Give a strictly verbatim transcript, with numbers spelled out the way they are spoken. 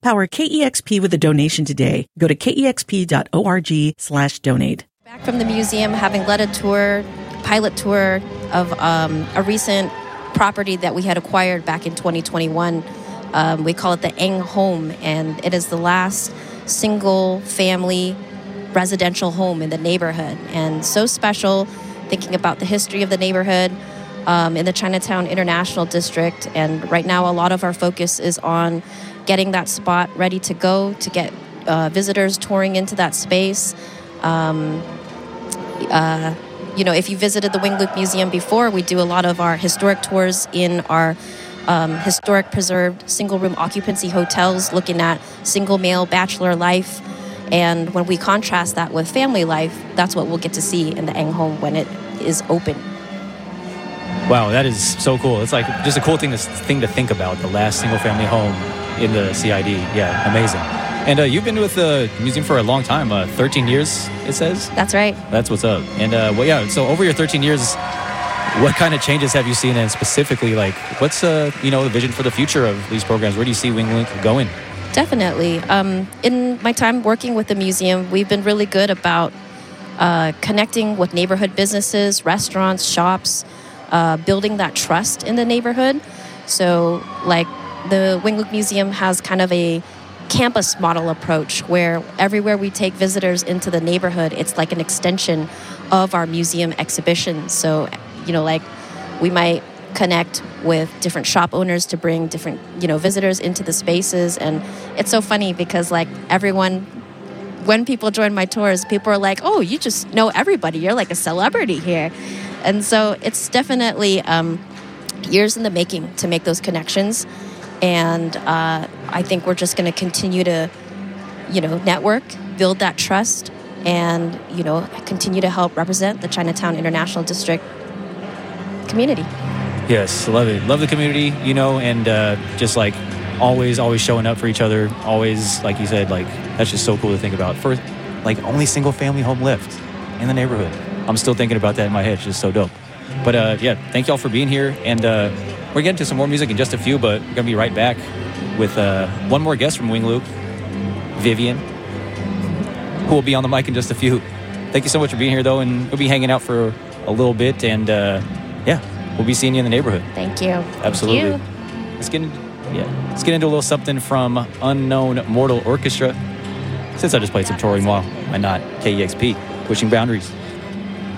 Power K E X P with a donation today. Go to kexp.org slash donate. Back from the museum, having led a tour, pilot tour of um, a recent property that we had acquired back in twenty twenty-one. Um, we call it the Eng Home, and it is the last single-family residential home in the neighborhood. And so special, thinking about the history of the neighborhood um, in the Chinatown International District. And right now, a lot of our focus is on getting that spot ready to go, to get uh, visitors touring into that space. Um, uh, you know, if you visited the Wing Loop Museum before, we do a lot of our historic tours in our um, historic preserved single-room occupancy hotels, looking at single male bachelor life. And when we contrast that with family life, that's what we'll get to see in the Eng Home when it is open. Wow, that is so cool. It's like just a cool thing to, thing to think about, the last single-family home in the C I D. Yeah, amazing. And uh, you've been with the museum for a long time, uh, thirteen years, it says? That's right. That's what's up. And, uh, well, yeah, so over your thirteen years, what kind of changes have you seen? And specifically, like, what's, uh, you know, the vision for the future of these programs? Where do you see Wing Loop going? Definitely. Um, in my time working with the museum, we've been really good about uh, connecting with neighborhood businesses, restaurants, shops, uh, building that trust in the neighborhood. So, like, the Wing Loop Museum has kind of a campus model approach where everywhere we take visitors into the neighborhood, it's like an extension of our museum exhibition. So, you know, like, we might connect with different shop owners to bring different, you know, visitors into the spaces. And it's so funny because, like, everyone, when people join my tours, people are like, oh, you just know everybody. You're like a celebrity here. And so it's definitely um, years in the making to make those connections. And uh, I think we're just going to continue to, you know, network, build that trust, and, you know, continue to help represent the Chinatown International District community. Yes, love it. Love the community, you know, and uh, just like always, always showing up for each other. Always, like you said, like that's just so cool to think about. For like only single family home left in the neighborhood. I'm still thinking about that in my head. It's just so dope. But uh, yeah, thank y'all for being here. And uh, we're getting to some more music in just a few, but we're going to be right back with uh, one more guest from Wing Loop, Vivian, who will be on the mic in just a few. Thank you so much for being here, though, and we'll be hanging out for a little bit. And uh, yeah. We'll be seeing you in the neighborhood. Thank you. Absolutely. Thank you. Let's get into, yeah. Let's get into a little something from Unknown Mortal Orchestra. Since I just played some Tori Moore, why not K E X P, pushing boundaries.